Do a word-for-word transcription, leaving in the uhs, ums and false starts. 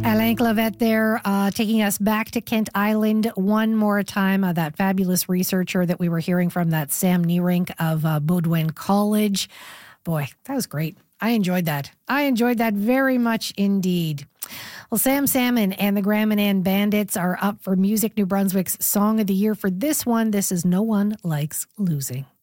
Alain Clavette there, uh, taking us back to Kent Island one more time. Uh, that fabulous researcher that we were hearing from, that Sam Neerink of uh, Baudouin College. Boy, that was great. I enjoyed that. I enjoyed that very much indeed. Well, Sam Salmon and the Graham and Ann Bandits are up for Music New Brunswick's Song of the Year for this one. This is No One Likes Losing.